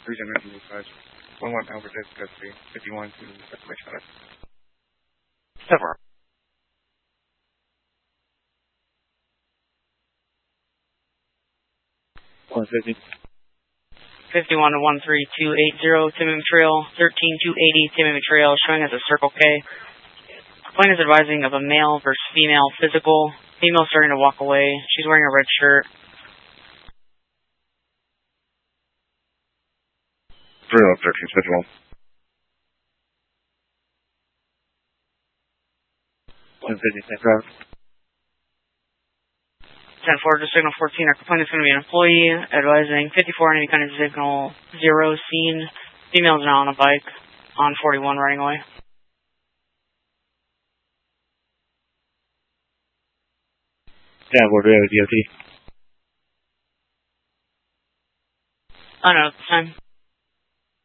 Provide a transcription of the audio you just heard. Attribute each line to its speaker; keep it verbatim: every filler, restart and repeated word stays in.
Speaker 1: Region Mountain Dispatch. one one Albert Davis custody. fifty-one to circulation status.
Speaker 2: Several.
Speaker 1: one fifty.
Speaker 2: fifty-one to one three two eight zero, Timmy Trail, thirteen two eighty, Timmy Trail, showing as a Circle K. Complaint is advising of a male versus female physical. Female starting to walk away. She's wearing a red shirt.
Speaker 1: Trail thirteen schedule. one fifty, ten drive.
Speaker 2: ten four to signal fourteen. Our complaint is going to be an employee advising fifty-four enemy kind of signal zero scene. Female is now on a bike on forty-one running away.
Speaker 1: Yeah, we're ready with D O T.
Speaker 2: I don't know at the time.